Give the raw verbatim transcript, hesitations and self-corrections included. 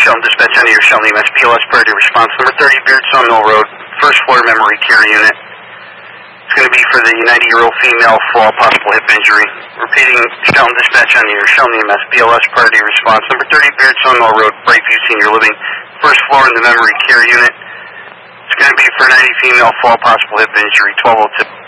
Shelton Dispatch on your Shelton E M S B L S priority response. Number thirty, Beard Sawmill Road, first floor memory care unit. It's going to be for the ninety-year-old female fall, possible hip injury. Repeating, Shelton Dispatch on your Shelton E M S B L S priority response. Number thirty, Beard Sawmill Road, Brightview Senior Living, first floor in the memory care unit. It's going to be for ninety female fall, possible hip injury, twelve oh tip.